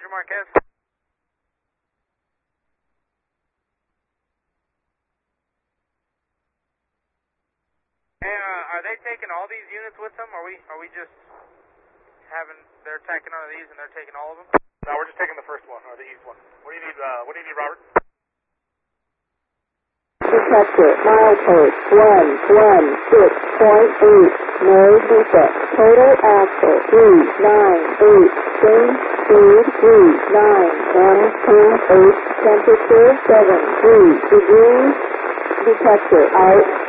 Roger, Marquez. Hey, are they taking all these units with them? Are we just having, they're attacking on these and they're taking all of them? No, we're just taking the first one, or the east one. What do you need, Robert? Detector, milepost 116.8, noise defect, total axle 398, change speed 39, M28, temperature 73 degrees, detector out.